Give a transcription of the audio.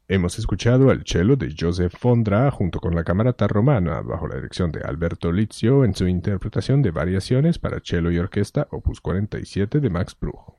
Hemos escuchado al cello de Joseph Vondra junto con la Camerata Romana bajo la dirección de Alberto Lizio en su interpretación de variaciones para cello y orquesta opus 47 de Max Bruch.